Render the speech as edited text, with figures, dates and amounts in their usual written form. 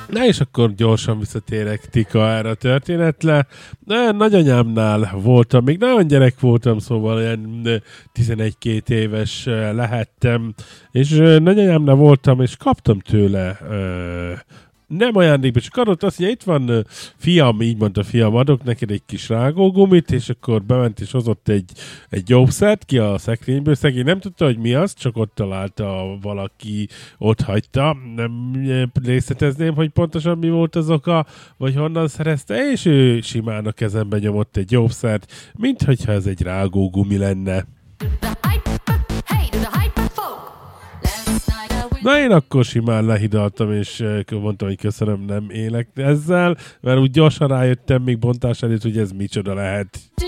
Na és akkor gyorsan visszatérek Tika erre a történetre. Nagyanyámnál voltam, még nagyon gyerek voltam, szóval ilyen 11-2 éves lehettem, és nagyanyámnál voltam, és kaptam tőle nem ajándékba, csak adott azt, hogy itt van fiam, így mondta fiam, adok neked egy kis rágógumit, és akkor bement és hozott egy jószert ki a szekrényből. Szegény nem tudta, hogy mi az, csak ott találta valaki, ott hagyta. Nem részletezném, hogy pontosan mi volt az oka, vagy honnan szerezte, és ő simán a kezembe nyomott egy jószert, minthogyha ez egy rágógumi lenne. Na én akkor simán lehidaltam, és mondtam, hogy köszönöm, nem élek ezzel, mert úgy gyorsan rájöttem még bontás előtt, hogy ez micsoda lehet.